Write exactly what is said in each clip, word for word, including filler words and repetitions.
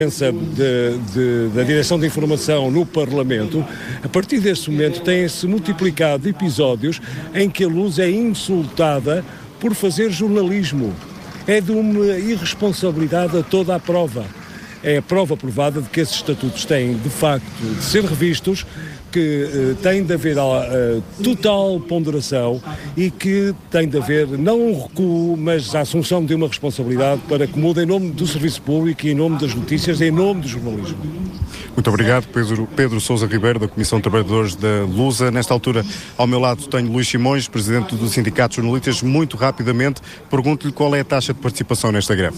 De, de, da Direção de Informação no Parlamento, a partir desse momento têm-se multiplicado episódios em que a Luz é insultada por fazer jornalismo. É de uma irresponsabilidade a toda a prova. É a prova provada de que esses estatutos têm, de facto, de ser revistos, que uh, tem de haver uh, total ponderação e que tem de haver não um recuo, mas a assunção de uma responsabilidade para que mude em nome do serviço público e em nome das notícias e em nome do jornalismo. Muito obrigado, Pedro, Pedro Sousa Ribeiro, da Comissão de Trabalhadores da Lusa. Nesta altura, ao meu lado tenho Luís Simões, presidente do Sindicato de Jornalistas. Muito rapidamente, pergunto-lhe qual é a taxa de participação nesta greve.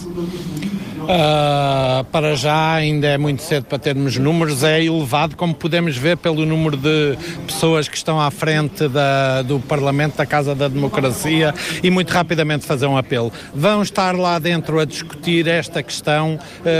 Uh, para já ainda é muito cedo para termos números, é elevado, como podemos ver pelo número de pessoas que estão à frente da, do Parlamento, da Casa da Democracia, e muito rapidamente fazer um apelo. Vão estar lá dentro a discutir esta questão,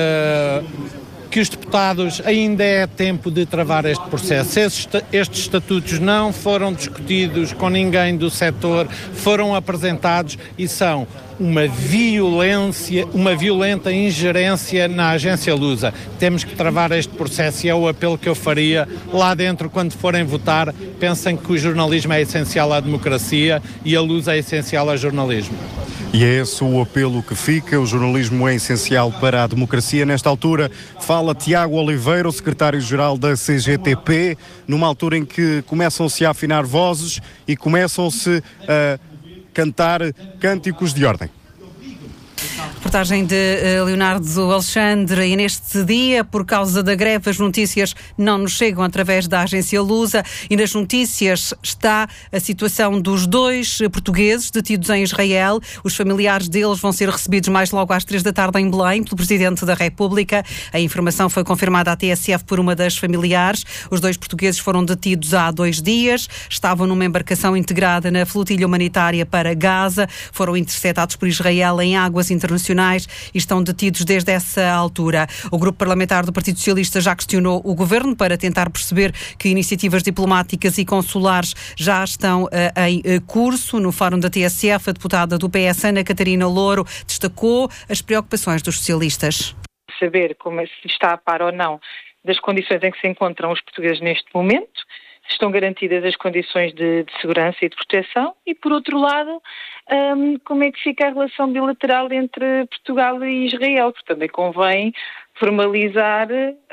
uh, que os deputados ainda é tempo de travar este processo. Estes, estes estatutos não foram discutidos com ninguém do setor, foram apresentados e são uma violência, uma violenta ingerência na agência Lusa. Temos que travar este processo e é o apelo que eu faria lá dentro quando forem votar. Pensem que o jornalismo é essencial à democracia e a Lusa é essencial ao jornalismo. E é esse o apelo que fica. O jornalismo é essencial para a democracia. Nesta altura fala Tiago Oliveira, o secretário-geral da C G T P, numa altura em que começam-se a afinar vozes e começam-se a cantar cânticos de ordem. Reportagem de uh, Leonardo Alexandre. E neste dia, por causa da greve, as notícias não nos chegam através da agência Lusa, e nas notícias está a situação dos dois portugueses detidos em Israel. Os familiares deles vão ser recebidos mais logo às três da tarde em Belém pelo Presidente da República. A informação foi confirmada à T S F por uma das familiares. Os dois portugueses foram detidos há dois dias, estavam numa embarcação integrada na flotilha humanitária para Gaza, foram interceptados por Israel em águas internacionais e estão detidos desde essa altura. O grupo parlamentar do Partido Socialista já questionou o governo para tentar perceber que iniciativas diplomáticas e consulares já estão uh, em uh, curso. No fórum da T S F, a deputada do P S, Ana Catarina Louro, destacou as preocupações dos socialistas. Saber como é, se está a par ou não das condições em que se encontram os portugueses neste momento, se estão garantidas as condições de, de segurança e de proteção, e, por outro lado, um, como é que fica a relação bilateral entre Portugal e Israel, porque também convém formalizar,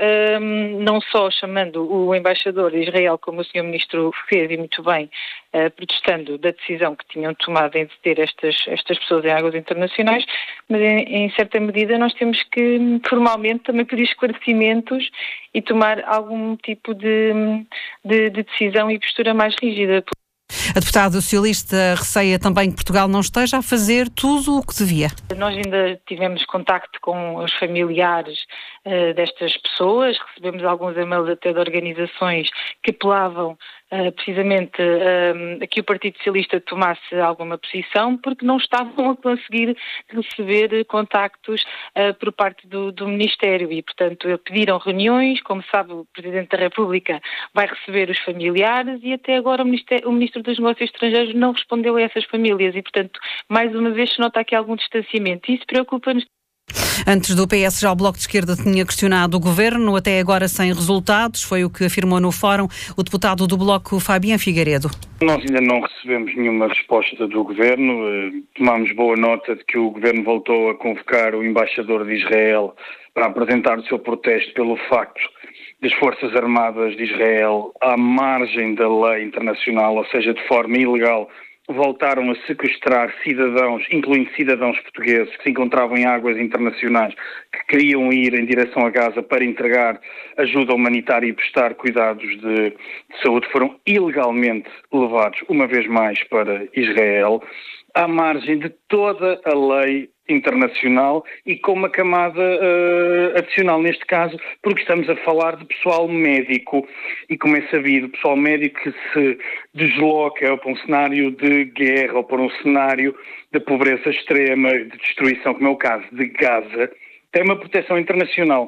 um, não só chamando o embaixador de Israel, como o senhor Ministro fez, e muito bem, uh, protestando da decisão que tinham tomado em deter estas, estas pessoas em águas internacionais, mas em, em certa medida nós temos que formalmente também pedir esclarecimentos e tomar algum tipo de, de, de decisão e postura mais rígida. A deputada socialista receia também que Portugal não esteja a fazer tudo o que devia. Nós ainda tivemos contacto com os familiares uh, destas pessoas, recebemos alguns e-mails até de organizações que apelavam uh, precisamente uh, a que o Partido Socialista tomasse alguma posição, porque não estavam a conseguir receber contactos uh, por parte do, do Ministério e, portanto, pediram reuniões. Como sabe, o Presidente da República vai receber os familiares e até agora o, Ministério, o Ministro dos Negócios Estrangeiros não respondeu a essas famílias e, portanto, mais uma vez se nota aqui algum distanciamento. Isso preocupa-nos. Antes do P S, já o Bloco de Esquerda tinha questionado o Governo, até agora sem resultados, foi o que afirmou no fórum o deputado do Bloco, Fabián Figueiredo. Nós ainda não recebemos nenhuma resposta do Governo, tomamos boa nota de que o Governo voltou a convocar o embaixador de Israel para apresentar o seu protesto pelo facto das Forças Armadas de Israel, à margem da lei internacional, ou seja, de forma ilegal, voltaram a sequestrar cidadãos, incluindo cidadãos portugueses que se encontravam em águas internacionais, que queriam ir em direção a Gaza para entregar ajuda humanitária e prestar cuidados de, de saúde, foram ilegalmente levados, uma vez mais, para Israel, à margem de toda a lei internacional e com uma camada uh, adicional neste caso, porque estamos a falar de pessoal médico e, como é sabido, pessoal médico que se desloca para um cenário de guerra ou para um cenário de pobreza extrema, de destruição, como é o caso de Gaza, tem uma proteção internacional.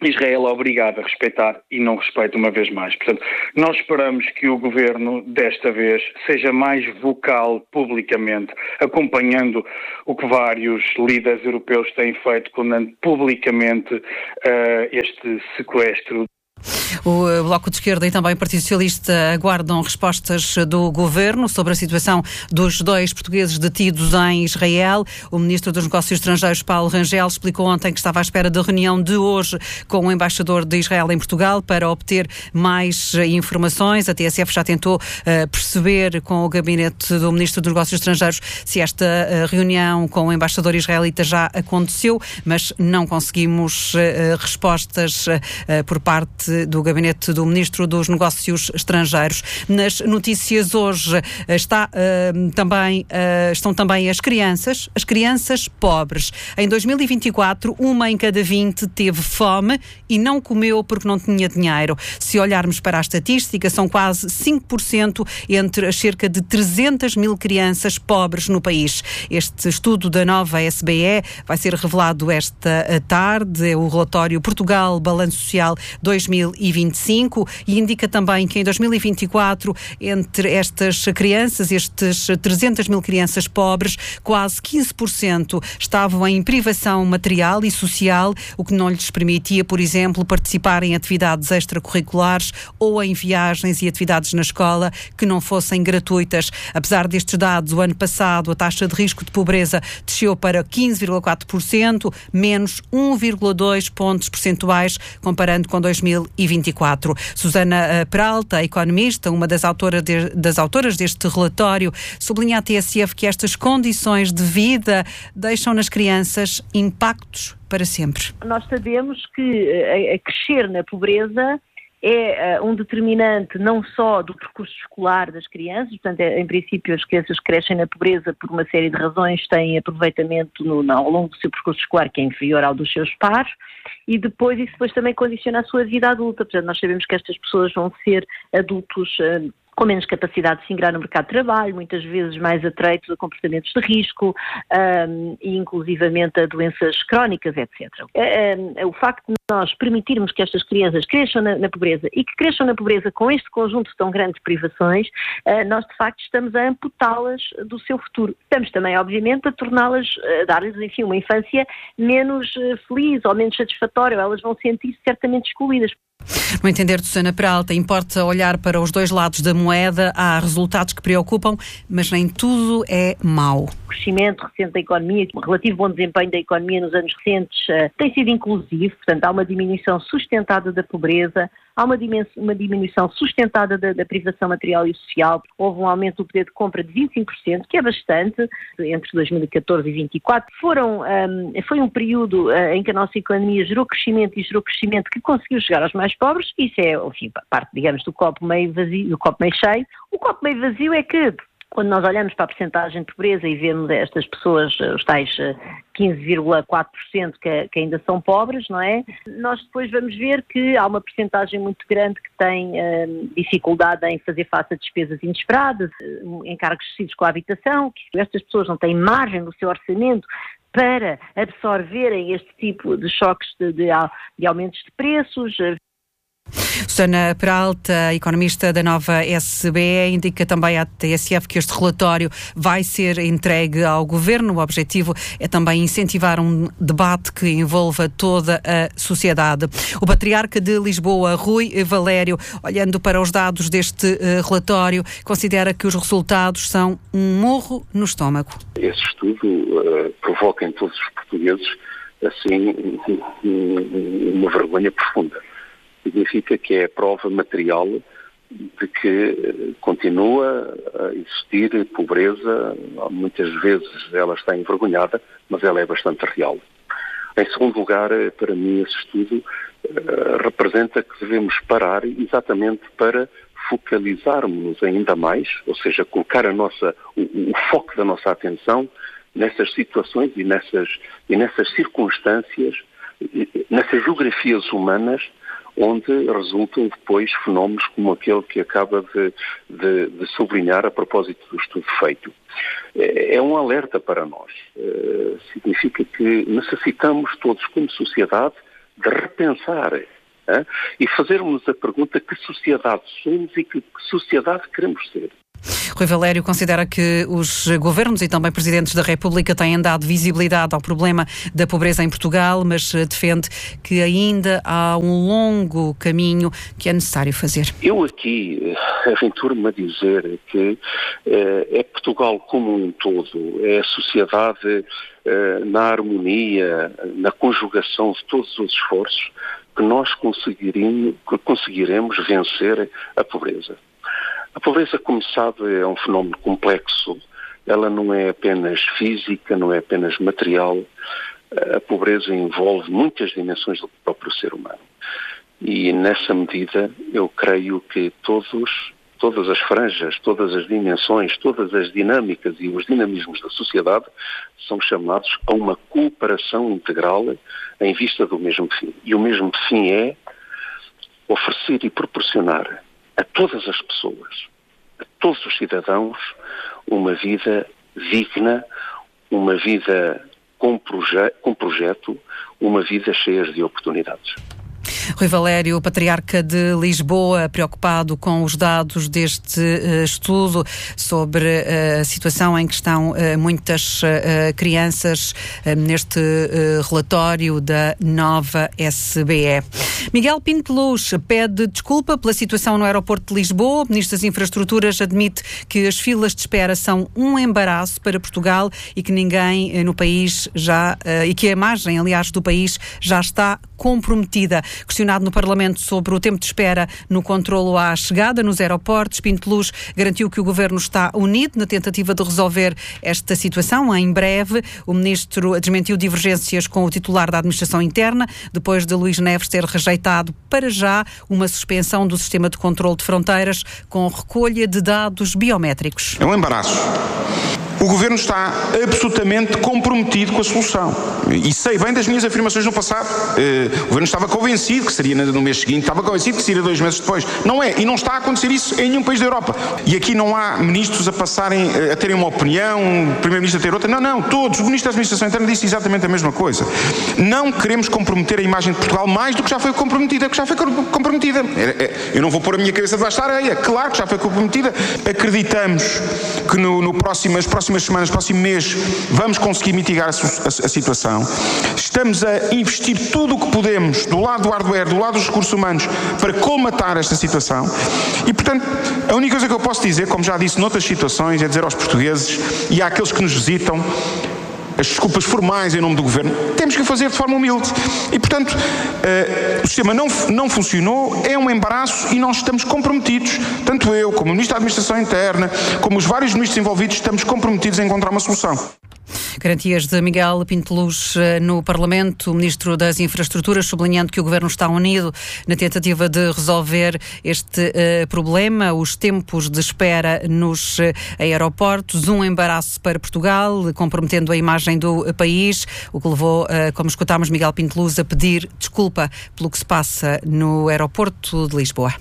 Israel é obrigado a respeitar e não respeita uma vez mais. Portanto, nós esperamos que o Governo, desta vez, seja mais vocal publicamente, acompanhando o que vários líderes europeus têm feito, condenando publicamente uh, este sequestro. O Bloco de Esquerda e também o Partido Socialista aguardam respostas do Governo sobre a situação dos dois portugueses detidos em Israel. O Ministro dos Negócios Estrangeiros, Paulo Rangel, explicou ontem que estava à espera da reunião de hoje com o embaixador de Israel em Portugal para obter mais informações. A T S F já tentou uh, perceber com o gabinete do Ministro dos Negócios Estrangeiros se esta uh, reunião com o embaixador israelita já aconteceu, mas não conseguimos uh, respostas uh, por parte do gabinete do Ministro dos Negócios Estrangeiros. Nas notícias hoje está, uh, também, uh, estão também as crianças, as crianças pobres. Em dois mil e vinte e quatro, uma em cada vinte teve fome e não comeu porque não tinha dinheiro. Se olharmos para a estatística, são quase cinco por cento entre as cerca de trezentas mil crianças pobres no país. Este estudo da nova S B E vai ser revelado esta tarde. É o relatório Portugal Balanço Social dois mil e vinte e cinco e indica também que em dois mil e vinte e quatro, entre estas crianças, estes trezentas mil crianças pobres, quase quinze por cento estavam em privação material e social, o que não lhes permitia, por exemplo, participar em atividades extracurriculares ou em viagens e atividades na escola que não fossem gratuitas. Apesar destes dados, o ano passado a taxa de risco de pobreza desceu para quinze vírgula quatro por cento, menos um vírgula dois pontos percentuais, comparando com dois mil e vinte e quatro. Susana Peralta, economista, uma das autoras, de, das autoras deste relatório, sublinha à T S F que estas condições de vida deixam nas crianças impactos para sempre. Nós sabemos que a, a crescer na pobreza é uh, um determinante não só do percurso escolar das crianças, portanto, é, em princípio, as crianças que crescem na pobreza por uma série de razões têm aproveitamento no, no, ao longo do seu percurso escolar que é inferior ao dos seus pares, e depois isso depois também condiciona a sua vida adulta. Portanto, nós sabemos que estas pessoas vão ser adultos uh, com menos capacidade de se ingrar no mercado de trabalho, muitas vezes mais atreitos a comportamentos de risco um, e inclusivamente a doenças crónicas, etcétera. Um, o facto de nós permitirmos que estas crianças cresçam na, na pobreza e que cresçam na pobreza com este conjunto tão grande de privações, uh, nós de facto estamos a amputá-las do seu futuro. Estamos também, obviamente, a torná-las, a dar-lhes, enfim, uma infância menos uh, feliz ou menos satisfatória. Elas vão sentir-se certamente excluídas. No entender de Susana Peralta, importa olhar para os dois lados da moeda. Há resultados que preocupam, mas nem tudo é mau. O crescimento recente da economia, o relativo bom desempenho da economia nos anos recentes uh, tem sido inclusivo, portanto há uma diminuição sustentada da pobreza, há uma, uma diminuição sustentada da, da privação material e social, houve um aumento do poder de compra de vinte e cinco por cento, que é bastante, entre dois mil e catorze e vinte e quatro. Foram, um, foi um período uh, em que a nossa economia gerou crescimento e gerou crescimento que conseguiu chegar aos mais pobres. Isso é, enfim, parte, digamos, do copo meio vazio, do copo meio cheio. O copo meio vazio é que, quando nós olhamos para a percentagem de pobreza e vemos estas pessoas, os tais quinze vírgula quatro por cento que, que ainda são pobres, não é? Nós depois vamos ver que há uma percentagem muito grande que tem hum, dificuldade em fazer face a despesas inesperadas, encargos excessivos com a habitação, que estas pessoas não têm margem no seu orçamento para absorverem este tipo de choques de, de, de aumentos de preços. Susana Peralta, economista da nova S B E, indica também à T S F que este relatório vai ser entregue ao Governo. O objetivo é também incentivar um debate que envolva toda a sociedade. O patriarca de Lisboa, Rui Valério, olhando para os dados deste uh, relatório, considera que os resultados são um murro no estômago. Esse estudo uh, provoca em todos os portugueses, assim, uma vergonha profunda. Significa que é a prova material de que continua a existir pobreza, muitas vezes ela está envergonhada, mas ela é bastante real. Em segundo lugar, para mim esse estudo uh, representa que devemos parar exatamente para focalizarmos-nos ainda mais, ou seja, colocar a nossa, o, o foco da nossa atenção nessas situações e nessas, e nessas circunstâncias, nessas geografias humanas, onde resultam depois fenómenos como aquele que acaba de, de, de sublinhar a propósito do estudo feito. É, é um alerta para nós. Uh, significa que necessitamos todos, como sociedade, de repensar hein? E fazermos a pergunta que sociedade somos e que, que sociedade queremos ser. Rui Valério considera que os governos e também presidentes da República têm dado visibilidade ao problema da pobreza em Portugal, mas defende que ainda há um longo caminho que é necessário fazer. Eu aqui aventuro-me a dizer que eh, é Portugal como um todo, é a sociedade eh, na harmonia, na conjugação de todos os esforços que nós conseguiremos, que conseguiremos vencer a pobreza. A pobreza, como sabe, é um fenómeno complexo. Ela não é apenas física, não é apenas material. A pobreza envolve muitas dimensões do próprio ser humano. E, nessa medida, eu creio que todos, todas as franjas, todas as dimensões, todas as dinâmicas e os dinamismos da sociedade são chamados a uma cooperação integral em vista do mesmo fim. E o mesmo fim é oferecer e proporcionar a todas as pessoas, a todos os cidadãos, uma vida digna, uma vida com, proje- com projeto, uma vida cheia de oportunidades. Rui Valério, patriarca de Lisboa, preocupado com os dados deste uh, estudo sobre uh, a situação em que estão uh, muitas uh, crianças uh, neste uh, relatório da nova S B E. Miguel Pinto Luz pede desculpa pela situação no aeroporto de Lisboa. O Ministro das Infraestruturas admite que as filas de espera são um embaraço para Portugal e que ninguém uh, no país já, uh, e que a imagem, aliás, do país já está comprometida. Questionado no Parlamento sobre o tempo de espera no controlo à chegada nos aeroportos, Pinto Luz garantiu que o Governo está unido na tentativa de resolver esta situação em breve. O Ministro desmentiu divergências com o titular da Administração Interna, depois de Luís Neves ter rejeitado para já uma suspensão do sistema de controlo de fronteiras com recolha de dados biométricos. É um embaraço. O Governo está absolutamente comprometido com a solução. E sei bem das minhas afirmações no passado. Uh, o Governo estava convencido que seria no mês seguinte, estava convencido que seria dois meses depois. Não é, e não está a acontecer isso em nenhum país da Europa. E aqui não há ministros a passarem, a terem uma opinião, o Primeiro-Ministro a ter outra. Não, não, todos. O Ministro da Administração Interna disse exatamente a mesma coisa. Não queremos comprometer a imagem de Portugal mais do que já foi comprometida, que já foi comprometida. Eu não vou pôr a minha cabeça debaixo da areia. Claro que já foi comprometida. Acreditamos que no, no próximo, as próximas semanas, próximo mês, vamos conseguir mitigar a, a, a situação. Estamos a investir tudo o que podemos do lado do hardware, do lado dos recursos humanos, para colmatar esta situação. E, portanto, a única coisa que eu posso dizer, como já disse noutras situações, é dizer aos portugueses e àqueles que nos visitam, as desculpas formais em nome do Governo, temos que o fazer de forma humilde. E, portanto, uh, o sistema não, não funcionou, é um embaraço e nós estamos comprometidos, tanto eu, como o Ministro da Administração Interna, como os vários ministros envolvidos, estamos comprometidos a encontrar uma solução. Garantias de Miguel Pinto Luz no Parlamento, o Ministro das Infraestruturas, sublinhando que o Governo está unido na tentativa de resolver este uh, problema, os tempos de espera nos uh, aeroportos, um embaraço para Portugal, comprometendo a imagem do país, o que levou, uh, como escutámos, Miguel Pinto Luz a pedir desculpa pelo que se passa no aeroporto de Lisboa.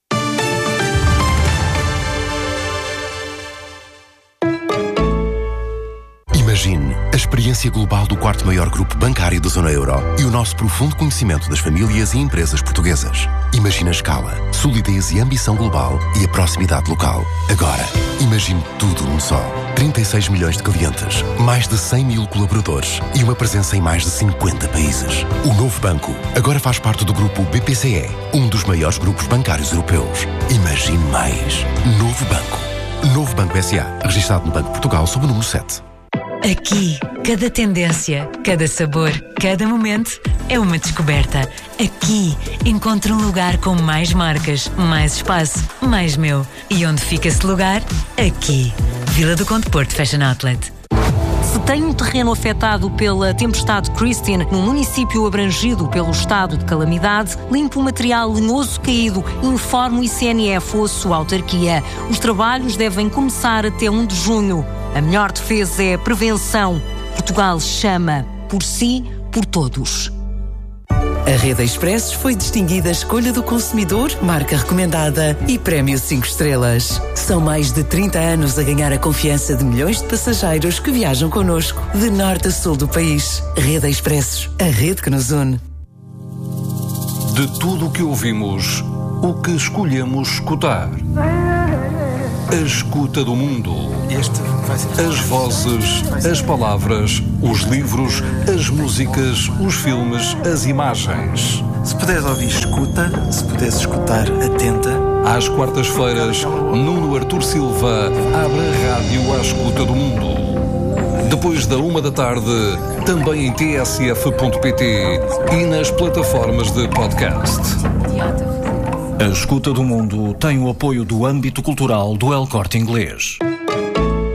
Imagine a experiência global do quarto maior grupo bancário da zona euro e o nosso profundo conhecimento das famílias e empresas portuguesas. Imagine a escala, solidez e ambição global e a proximidade local. Agora, imagine tudo num só. trinta e seis milhões de clientes, mais de cem mil colaboradores e uma presença em mais de cinquenta países. O novo banco agora faz parte do grupo B P C E, um dos maiores grupos bancários europeus. Imagine mais. Novo banco. Novo Banco S A, registado no Banco de Portugal sob o número sete. Aqui, cada tendência, cada sabor, cada momento é uma descoberta. Aqui, encontro um lugar com mais marcas, mais espaço, mais meu. E onde fica esse lugar? Aqui. Vila do Conde Porto Fashion Outlet. Se tem um terreno afetado pela tempestade Christine, num município abrangido pelo estado de calamidade, limpe o material lenhoso caído, informe o I C N F ou a sua autarquia. Os trabalhos devem começar até um de junho. A melhor defesa é a prevenção. Portugal chama por si, por todos. A Rede Expressos foi distinguida a escolha do consumidor, marca recomendada e prémio cinco estrelas. São mais de trinta anos a ganhar a confiança de milhões de passageiros que viajam connosco, de norte a sul do país. Rede Expressos, a rede que nos une. De tudo o que ouvimos, o que escolhemos escutar. A escuta do mundo. Este vai ser... As vozes, as palavras, os livros, as músicas, os filmes, as imagens. Se puderes ouvir, escuta. Se puderes escutar, atenta. Às quartas-feiras, Nuno Artur Silva abre a rádio à escuta do mundo. Depois da uma da tarde, também em t s f ponto p t e nas plataformas de podcast. A Escuta do Mundo tem o apoio do âmbito cultural do El Corte Inglês.